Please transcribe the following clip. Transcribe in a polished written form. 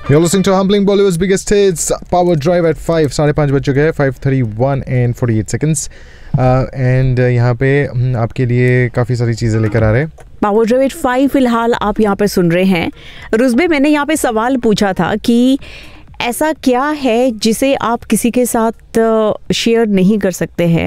You're listening to Humbling Bollywood's biggest hits, Power Drive at 5, 5:30 बज चुके हैं, 5:31 and 48 seconds. And यहाँ पे आपके लिए काफ़ी सारी चीज़ें लेकर आ रहे हैं. पावर ड्राइव एट 5 फिलहाल आप यहाँ पे सुन रहे हैं. रुजबे, मैंने यहाँ पे सवाल पूछा था कि ऐसा क्या है जिसे आप किसी के साथ शेयर नहीं कर सकते हैं